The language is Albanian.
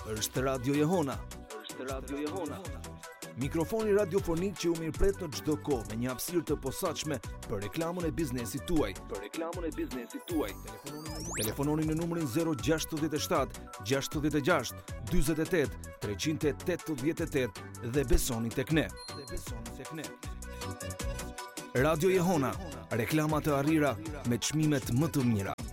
Është Radio Jehona. Mikrofoni radiofonik që u mirëpret në çdo kohë me një hapësirë të posaçme për reklamën e biznesit tuaj. Telefononi në numrin 067 66 48 388 dhe besoni tek ne. Radio Jehona, reklama të arrira me çmimet më të mira.